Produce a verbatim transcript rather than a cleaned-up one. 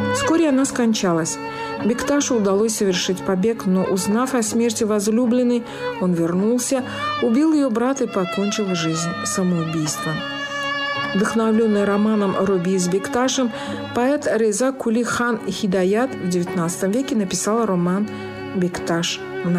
Вскоре она скончалась. Бекташу удалось совершить побег, но, узнав о смерти возлюбленной, он вернулся, убил ее брата и покончил жизнь самоубийством. Вдохновленный романом «Руби с Бекташем», поэт Реза Кули хан Хидаят в девятнадцатом веке написал роман «Бекташ».